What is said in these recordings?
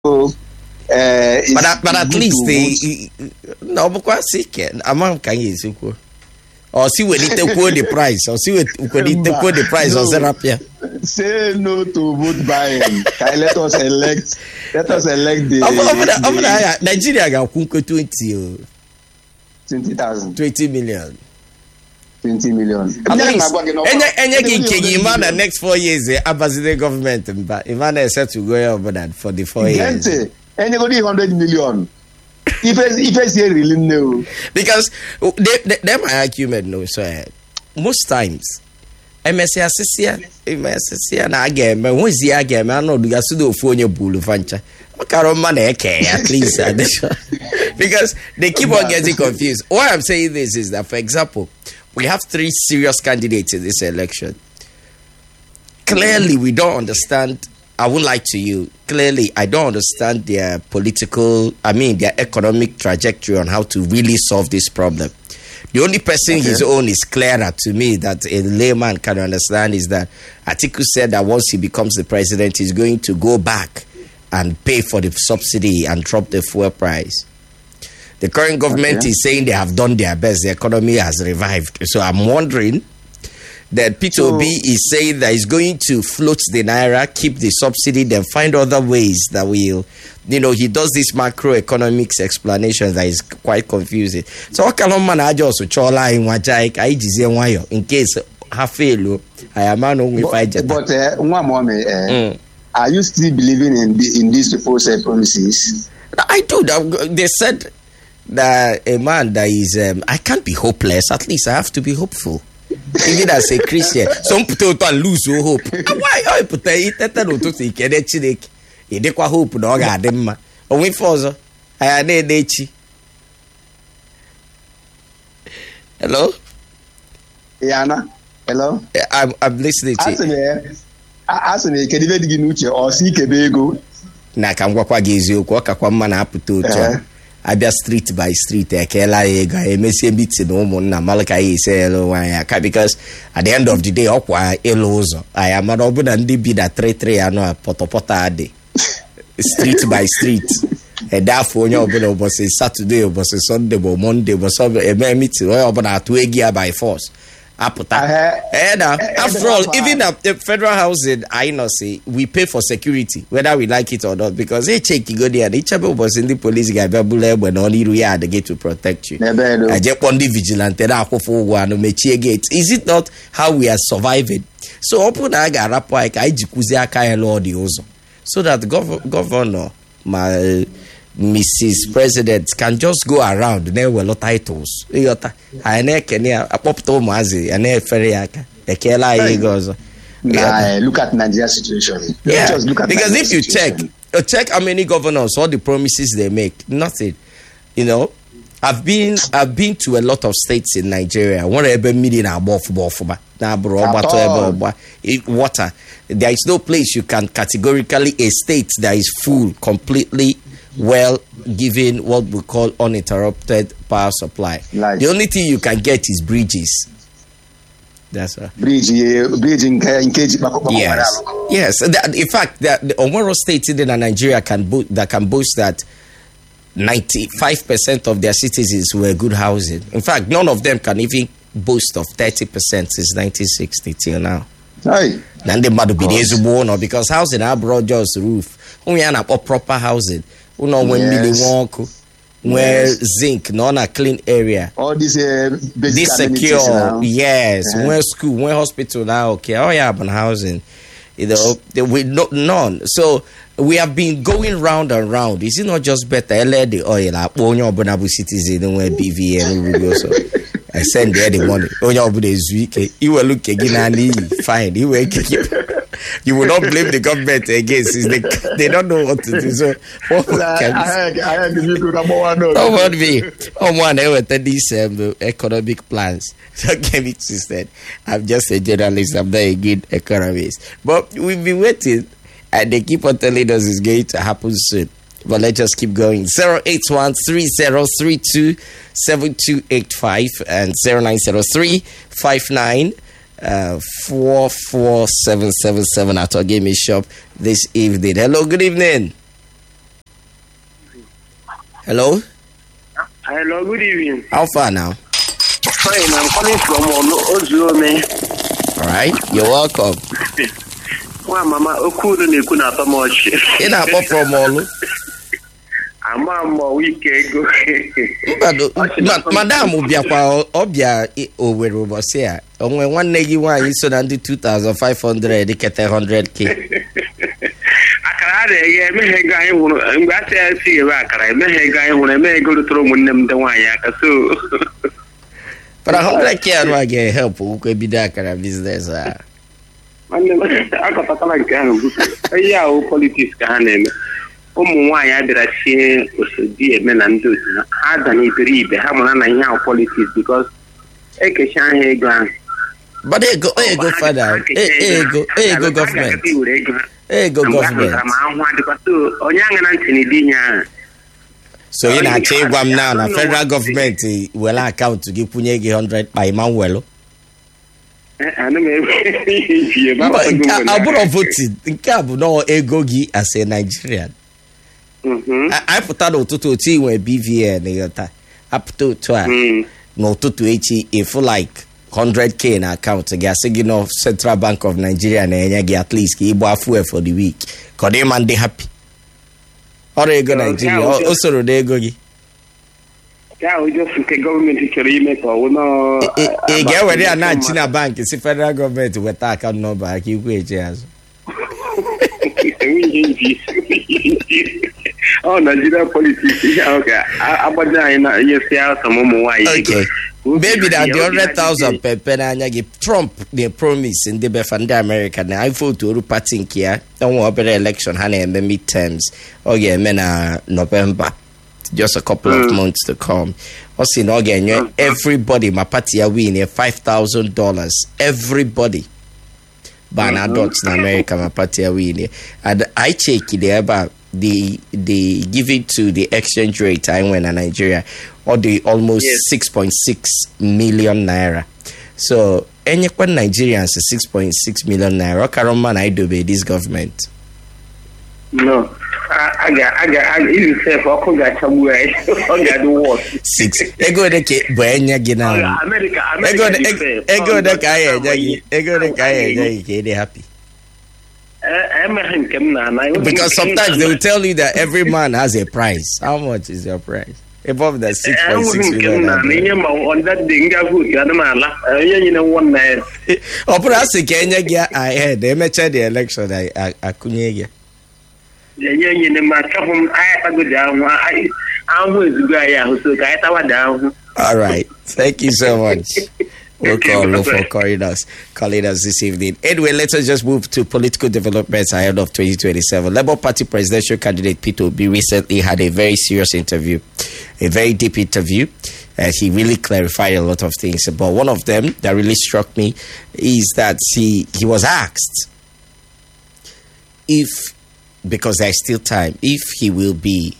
but at least they no because amount can use or see when it quote the price or see when it quote the price or therapy. Say no to vote buying. Let us elect the Nigeria got 20,000 20 million. 20 million. At least, and the next 4 years, the Abazide government, but Ivan is set to go over that for the 4 years. Anybody 100 million. If I say really no. Because they my argument, no, so most times, MSC na again, but once the again, I know the Gasudo phone your bull fancha. At least because they keep on getting confused. Why I'm saying this is that, for example, we have 3 serious candidates in this election. Clearly, we don't understand. I won't lie to you. Clearly, I don't understand their their economic trajectory on how to really solve this problem. The only person his own is clearer to me that a layman can understand is that Atiku said that once he becomes the president, he's going to go back and pay for the subsidy and drop the fuel price. The current government is saying they have done their best. The economy has revived. So I'm wondering that Peter Obi is saying that he's going to float the naira, keep the subsidy, then find other ways that will, he does this macroeconomics explanation that is quite confusing. So what can man also chola in wajai in case half fail I am man but one moment are you still believing in these false promises? I do. They said that a man that is I can't be hopeless. At least I have to be hopeful. Even as a Christian, some people lose hope. Why I put it to see Kedechi? They hope no gadem. Only for I had Dechi. Hello? Yana. Hello? I'm listening to you. Asị ka dibe dị n'uche ọ si kebe ego na ka ngwakwa gị eziokwu ọ kakwa mma na apụta otu abịa street by street ekela ya ego emesie meeting na ụmụnna malaka ya ise elu nwanyị aka because at the end of the day ọkwa elu ụzọ anyị amara ọ bụ na ndị bi na 33 anọ pọtọpọtọ adị street by street edafọ onye ọbụla ụbọchị Saturday ụbọchị Sunday bụ Monday ụbọchị eme meeting onye ọbụla atụ ego ya by force. After all, even at the federal housing, I know say we pay for security, whether we like it or not, because they check you go there and each other was in the police guy when only we are the gate to protect you. I just want the vigilante gate. Is it not how we are surviving? So open aga rapo I jikuzi aka elo the ozo. So that governor Mrs. President can just go around there were titles. Look at Nigeria situation. Yeah, just look at because if you check how many governors, all the promises they make, nothing. I've been to a lot of states in Nigeria. Water. There is no place you can categorically a state that is full completely well given what we call uninterrupted power supply. The only thing you can get is bridges. That's right. Bridge in Keji. Yes. In fact, the Omoro state in Nigeria can boast that 95% of their citizens were good housing. In fact, none of them can even boast of 30% since 1960 till now. Hey. Because housing abroad just roof. We have proper housing. Where zinc, not a clean area. All these this secure, yes. Yeah. Where school, where hospital now, okay. Oh yeah, but housing, we none. So we have been going round and round. Is it not just better? The oil, Bonabu citizen, where BVN. I send there the money. You will look again, fine. You will not blame the government again since they don't know what to do. So, these economic plans. So, Kevin said, I'm just a journalist, I'm not a good economist. But we've been waiting, and they keep on telling us it's going to happen soon. But let's just keep going. 081-3032-7285 and 0903-59-44777 at our gaming shop this evening. Hello, good evening. Hello? Hello, good evening. How far now? Fine, I'm calling from Ozuome. All right, you're welcome. Well, Mama, Okudu Nikuna Tomoch. In a pop from all. I'm a week ago. Madam will be a obia over Robosia. Only one neggy one is so than the 2,500, they get 100K. I may a guy who I'm glad to see a rack. I may a guy when I may go to throw when them the one. But I hope I can get help who could be that kind of business. I got a like yeah, politics can. Why I did I say was dear men and do I don't need to read the Hamana now politics because I can shine a gun. But go further. Go government. Go government. So in a table now, federal government will account to give Punyegi 100 by Manuel. I would have voted in Cab no egogi as a Nigerian. I put out to T where BVN up to no to if like 100K in account again of Central Bank of Nigeria and at least keep fuel for the week. Cause they man they happy. Or they go Nigeria also they go. Yeah, we just government make or no. Get where they are not China Bank, it's federal government with account number. I keep waiting. Oh, Nigeria politics. Okay. Okay. Maybe that the 100,000 per penny give Trump the promise in the Befanda America. Now I vote to party in here. Don't want better election, honey, and the midterms. Oh yeah, November. Just a couple of months to come. Also, again, everybody, my party are winning $5,000. Everybody. But adults in America, my party are winning. And I check it about the give it to the exchange rate I went in Nigeria, or the almost 6.6 million naira. So any Nigerians 6.6 million naira. Karoma I do by this government. No. I even say for Conga somewhere. I got the war. 6. Ego de ke Buenya Gina. America. Ego de Kaya. Ego de Kaya. They happy. Because sometimes they will tell you that every man has a price. How much is your price? Above that 6.6 million. On that thing, Opera Kenya, I had they met the election. I couldn't. All right. Thank you so much. We'll call for calling us this evening. Anyway, let us just move to political developments ahead of 2027. Labour Party presidential candidate Peter Obi recently had a very serious interview, a very deep interview. He really clarified a lot of things. But one of them that really struck me is that he was asked if, because there's still time, if he will be,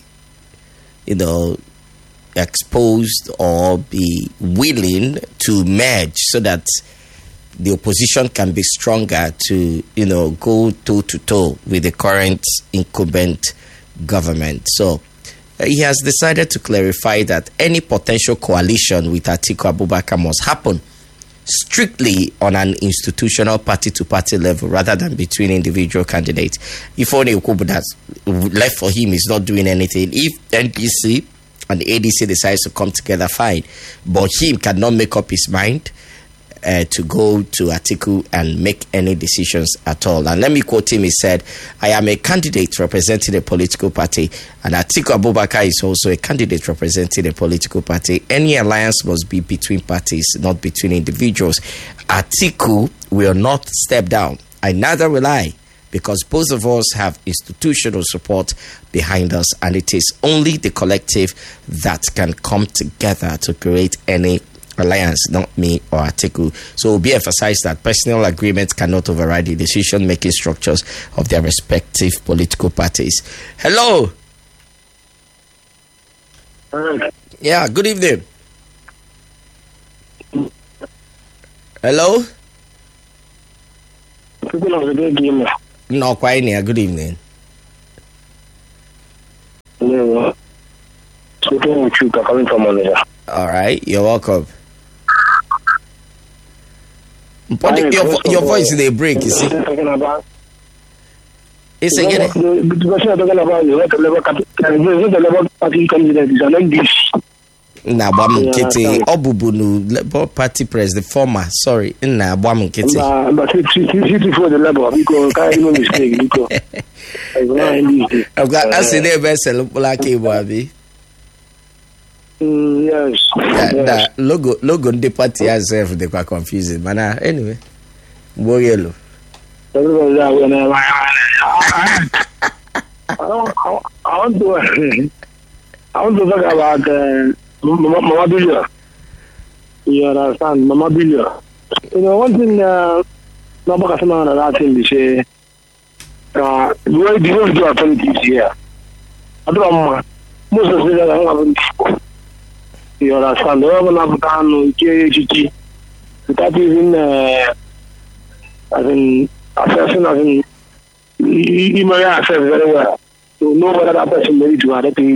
exposed or be willing to merge so that the opposition can be stronger to, go toe to toe with the current incumbent government. So he has decided to clarify that any potential coalition with Atiku Abubakar must happen strictly on an institutional party-to-party level rather than between individual candidates. If only Okubu that's left for him is not doing anything. If NPC and the ADC decides to come together, fine. But he cannot make up his mind to go to Atiku and make any decisions at all. And let me quote him. He said, I am a candidate representing a political party, and Atiku Abubakar is also a candidate representing a political party. Any alliance must be between parties, not between individuals. Atiku will not step down. I neither will I, because both of us have institutional support behind us, and it is only the collective that can come together to create any alliance, not me or Atiku. So it will be emphasized that personal agreements cannot override the decision-making structures of their respective political parties. Hello. Yeah, good evening. Hello? No, quite near. Good evening. Hello. speaking with you, coming from Onitsha. All right, you're welcome. Your voice they break, you see. It's again. The question I'm talking about is what the Labour Party candidate is an English. Nabam Kitty, Obubunu, Labour Party president, the former, sorry, in Nabam Kitty. But it's for the Labour because I can't mistake because I've got us in there vessel, like a baby. Yes. That logo the party as if they were confusing. But anyway, go yellow. I want to talk about Mama Bilia. You understand, Mama Bilia. You know, one thing, Nobaka Samana, that thing they say, the way they don't do our politics here. I don't know, most of the things I don't have. You understand, they haven't done KHG. That is in, as in, assessing, as in, you may access very well. To know whether that person may do other things.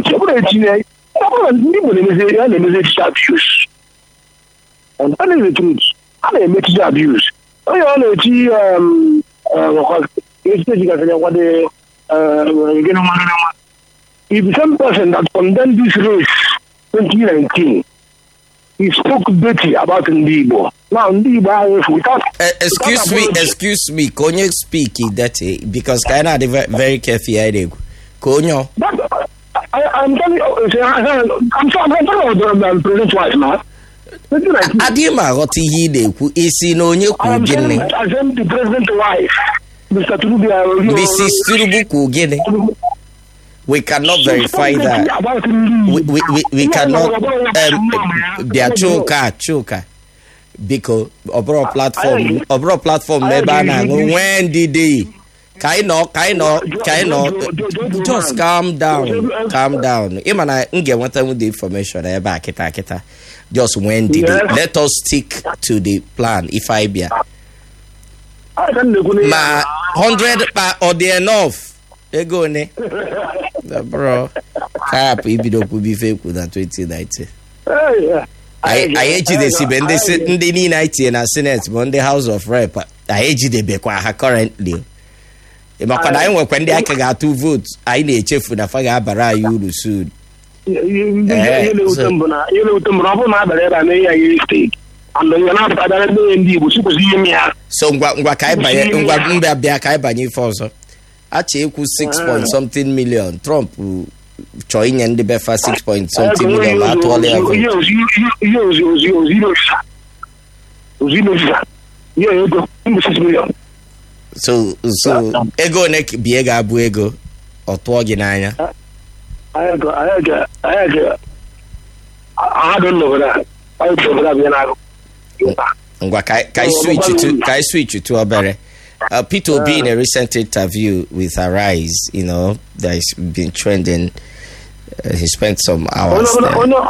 Abuse. And that is the truth. And they make abuse. Oh, you know, if some person that condemned this race 2019, he spoke dirty about Ndibo. Now, Ndibo, without. Excuse me, can you speak dirty? Because kind of very careful, I think. Konyo. I'm telling you, I'm talking about the president's wife now. Adima Roti Hide, who is in Onyo Kugini. I am the president's wife, Mr. Turubu. Mrs. Turubu Kugini. We cannot verify that. We cannot. They are choker. Because Obro platform, when did they? Kaino. Just calm down. Imana nge wanta with the information eba kita. Just when did it? Let us stick to the plan. If I be ma 100 or the enough. Ego ne. Bro. Cap ibido ku bi fake than 2019. I age the sibende ndi ni 90 na Senate on the House of Rep. I age the be kwa currently. Makwana anyị nwekwa ndị aka ga-atụ vote anyị na-echefu na fa ga-abara anyị uru soon. So ngwa ka anyị banye ngwa bịa ka anyị banye ife ọzọ. Acha ekwu 6 point something million. Trump chọọ inye ndị befa 6 point something million ma atụọla ya vote. So ego ne bi ego abu ego otuo gi n'anya. I don't know that. I don't know that. Ngwa kai switch to obere. Peter Obi in a recent interview with Arise, you know, that has been trending. He spent some hours there.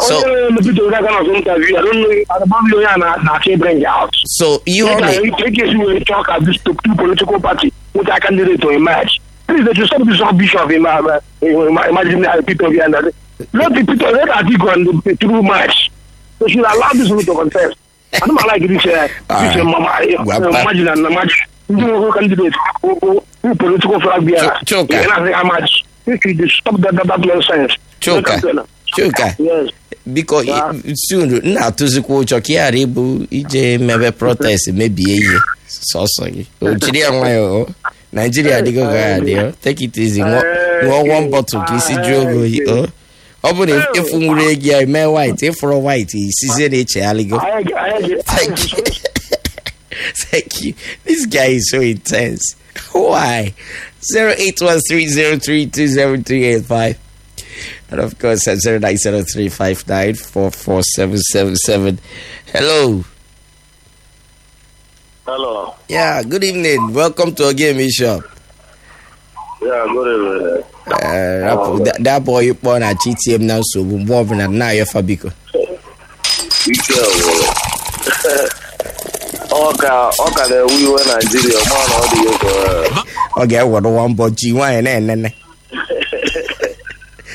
So you only talk about this two political party which I candidate to emerge. Please, let you stop this ambition of imagine people here. Let the people let Atiku and the true match. They should allow this to contest. I don't like this. Imagine. You candidate who political flag bearer. Stop that nonsense. Choka. Yes. Because soon now to the culture Kiaribu EJ maybe protest maybe a sorry. Nigeria digo gadio. Take it easy. One bottle kiss jogo. Open if Muregi may white, if for a white, season H aligo. Thank you. This guy is so intense. Why? 0813032038 and of course at 090359447777. Hello. Yeah, good evening. Welcome to Ogemi Shop. Yeah, good evening. That boy you born at GTM now, so we're moving at now you're Fabico. Okay, we were Nigeria, man, all the okay, what one but G1 and then.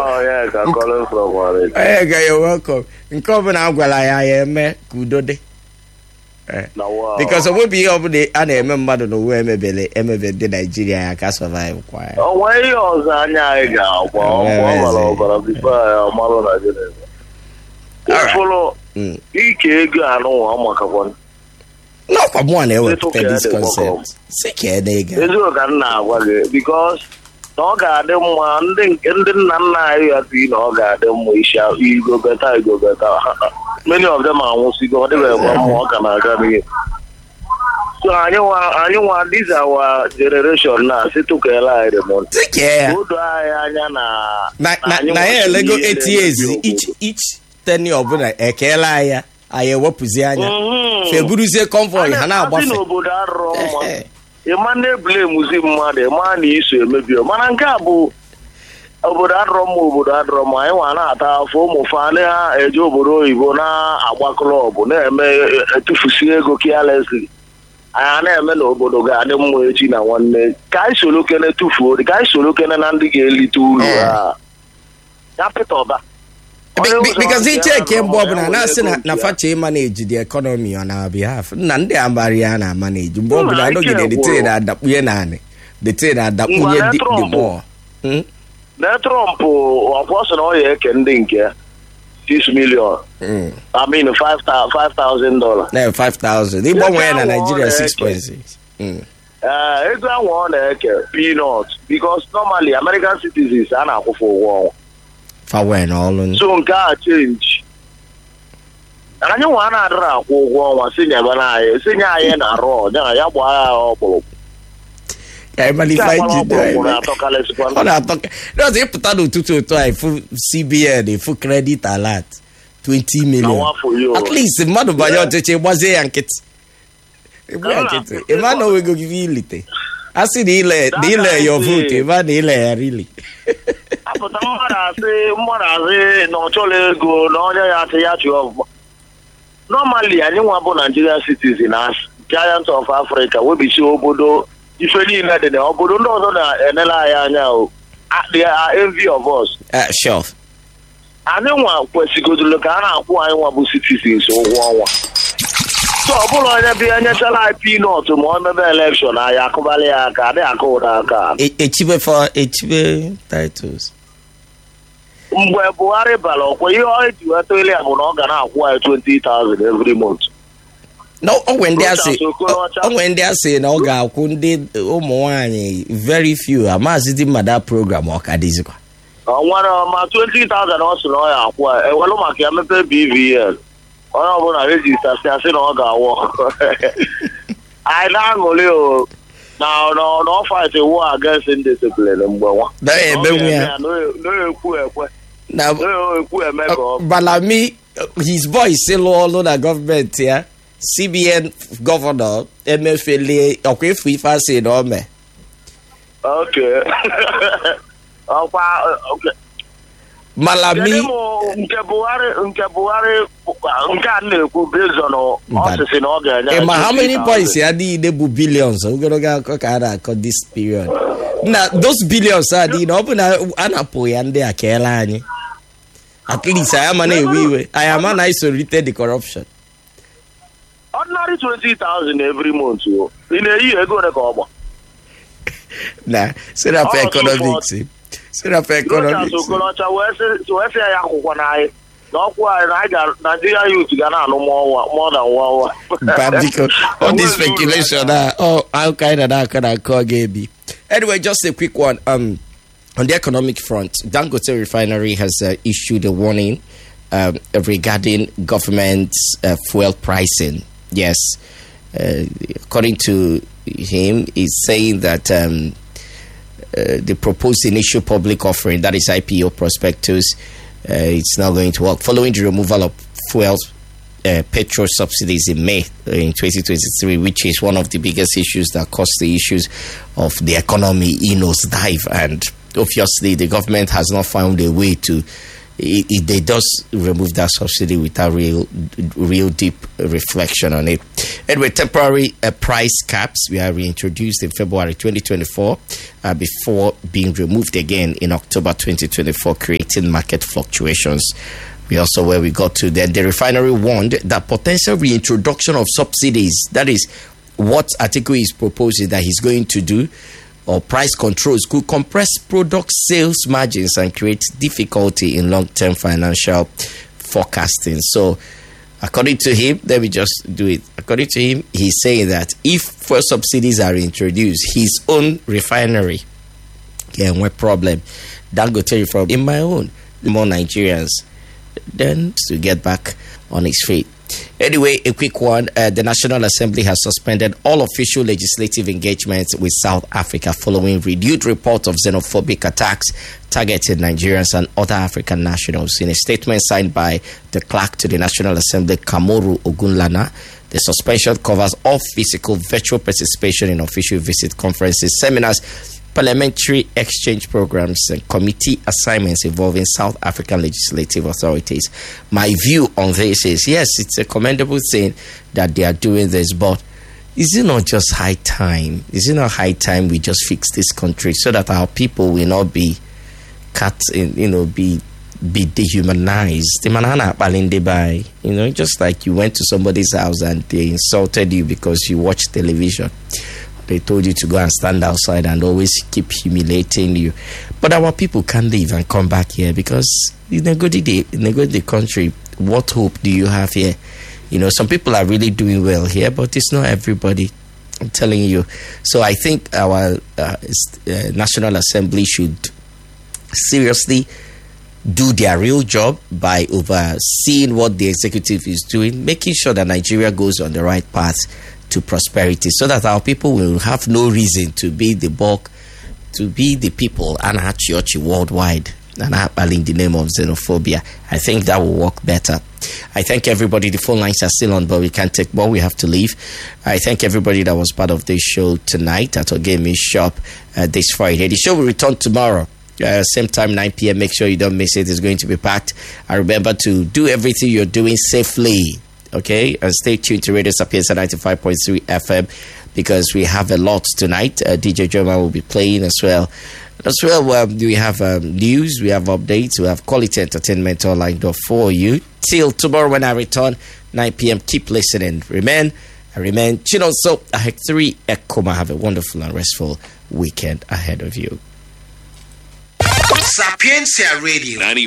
yeah, I'm calling from Warren. You're welcome. Nke ọ bụla agwala ya eme ka udo dị. Because we be able to na-eme mmadụ na uwe emebe ndị Nigeria ya ka survive kwa ya. Onwe ihe ọzọ anya anyị ga-agba ọbara bifo ya ọmalụ na Nigeria. Follow ike ego anụ amakakwa. N'ọkwa mụ na-ewepụta this concept. Si ka ego. Eziokwu ka m na-agwa gị because na ọ ga-adị mma ndị nna nna anyị ya tụ na ọ ga-adị mma igogeta many of them anwụsigo ọ dịghị egbe mma ọ ka na-aga n'ihe so anyị nwa this our generation na situkela anyị remont odo anyị anya na ya elego 8 years each tenure ọbụla ekela anya anyị ewepụzi anya feburuzie convoy ha na-agbafe n'obodo arụrụ mma ịma na-eblemuzi mmadụ ịma na iso emebio mana nke a bụ obodo adọrọ m anyị nwa na-ata afọ ụmụ fani ha eje obodo oyibo na-agba klọbụ na-eme etufusi ego carelessly anyị na-eme na obodo ga-adị mma echi na nwanne ka anyị soro kene tufuo ka anyị soro kene na ndị ga-elite uru ha ya pịta ọba because he check mgbe ọbụla na-asị na facha manage the economy on our behalf na ndị agbara ya na manage mgbe ọbụla anọgide detain na-adakpunye naanị detain na-adakpunye the more na Trump ọkwọsọ na ọ ya eke ndị nke $6 million I mean $5,000 na 5,000 ịgbanwe ya na Nigeria 6.6 ego ahụ ọ na-eke peanut because normally American citizens a na-akwụfụ ụgwọ ọnwa so nke a change anyị nwa na-adịrị akwụ ụgwọ ọnwa sinye anyị na rọ ya gbaa ya ọkpụrụkpụ ọ na-atọ ịpụta n'ụtụtụ ụtụ a ifu CBN ifu credit alert 20 million at least mmadụ banye ọchịchị gbazie ya nkịtị ịma na owego gị ilite a sị na ile ya vote ịma na ile ya rili apụta mmadụ asị na ọ chọrọ ego na onye ya asị ya chụọ ọgwụgwọ normally anyị nwa bụ Nigerian citizen as giant of Africa webichi obodo ife niile dị na obodo ndị ọzọ na-enele anyị anya o they are envy of us sure anyị nwa kwesịgodoro ka a na-akwụ anyị nwa bụ citizens ụgwọ ọnwa so ọ bụla onye bịa nyechala anyị peanut ma ọ mebe election anyị akụbalị ya aka adịghị aka ụda aka echibe titles mgbe Buhari bara ọkwa ihe ọ ji weta ile ya bụ na ọ ga na-akwụ anyị 20,000 every month no onwe ndị asị na ọ ga-akwụ ndị ụmụ nwaanyị very few amazi dị mmadụ program ọka dịzikwa nwere ma 20,000 ọ sị na ọ ya akwụ ewelu maka ya mepe BVN onye ọbụla rejista si asị na ọ ga-awọ anyị na-aṅụrị o na ọ fight a war against indiscipline mgbe nwa na-ekwu eme ka Balami his voice si lụọ ọlụ na gọọmenti ya CBN gọvanọ emefele ọkwa efu ife asị na ome Malami nke Buhari nke a na-ekwu bezon ọsịsị na ọ ga-enye ma how many points ya niile bụ billions ogologo akọ ka a na-akọ this period na those billions adị na ọ bụ na a na-apụ ya ndị a keela anyị at least anyị ama na-ewe iwe anyị ama na isolite the corruption ordinary 20,000 every month ị na-eyi ego ole ka ọgba na serap economics Okolocha wee sị ya akwụkwọ n'anyị na ọkwụ anyị na anyị ga Nigeria youth ga na-anụ more than 1 hour. Because all this speculation how kind of that can call Gaby. Anyway, just a quick one. On the economic front, Dangote Refinery has issued a warning regarding government's fuel pricing. Yes, according to him, he's saying that the proposed initial public offering, that is IPO prospectus, it's not going to work. Following the removal of fuel petrol subsidies in May in 2023, which is one of the biggest issues that caused the issues of the economy in nosedive, and obviously the government has not found a way to they does remove that subsidy without real deep reflection on it. Anyway, temporary price caps were reintroduced in February 2024 before being removed again in October 2024, creating market fluctuations. We also, where we got to then, the refinery warned that potential reintroduction of subsidies, that is what Atiku is proposing that he's going to do, or price controls, could compress product sales margins and create difficulty in long-term financial forecasting. So, according to him, let me just do it. According to him, he's saying that if first subsidies are introduced, his own refinery, what problem? That go tell you from in my own, more Nigerians, then to get back on his feet. Anyway, a quick one. The National Assembly has suspended all official legislative engagements with South Africa following renewed reports of xenophobic attacks targeting Nigerians and other African nationals. In a statement signed by the clerk to the National Assembly, Kamoru Ogunlana, the suspension covers all physical, virtual participation in official visit, conferences, seminars, parliamentary exchange programs, and committee assignments involving South African legislative authorities. My view on this is, yes, it's a commendable thing that they are doing this, but is it not just high time? Is it not high time we just fix this country so that our people will not be cut in, be dehumanized? Just like you went to somebody's house and they insulted you because you watched television. They told you to go and stand outside and always keep humiliating you. But our people can't leave and come back here because in a good country, what hope do you have here? Some people are really doing well here, but it's not everybody. I'm telling you. So I think our National Assembly should seriously do their real job by overseeing what the executive is doing, making sure that Nigeria goes on the right path to prosperity, so that our people will have no reason to be the bulk, to be the people and Achiochi worldwide and in the name of xenophobia. I think that will work better. I thank everybody. The phone lines are still on, but we can't take more. We have to leave. I thank everybody that was part of this show tonight at Ogemi Shop this Friday. The show will return tomorrow. Same time, 9 p.m. Make sure you don't miss it. It's going to be packed. And remember to do everything you're doing safely. Okay, and stay tuned to Radio Sapienza 95.3 FM because we have a lot tonight. DJ Joma will be playing as well. We have news, we have updates, we have quality entertainment all lined up for you. Till tomorrow when I return, 9 p.m. Keep listening. Remain Chinonso Ahek 3 Ekoma. Have a wonderful and restful weekend ahead of you. Sapienza Radio